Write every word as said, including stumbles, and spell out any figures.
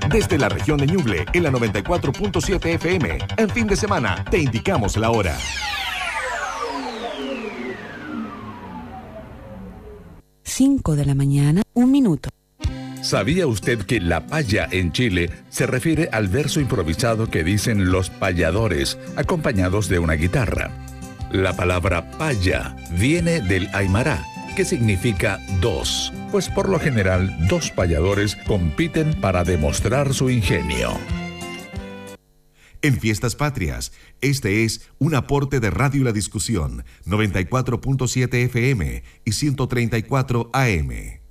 Desde la región de Ñuble, en la noventa y cuatro punto siete F M. En fin de semana, te indicamos la hora. cinco de la mañana, un minuto. ¿Sabía usted que la paya en Chile se refiere al verso improvisado que dicen los payadores, acompañados de una guitarra? La palabra paya viene del aymara, que significa dos, pues por lo general dos payadores compiten para demostrar su ingenio. En Fiestas Patrias, este es un aporte de Radio La Discusión, noventa y cuatro punto siete F M y ciento treinta y cuatro A M.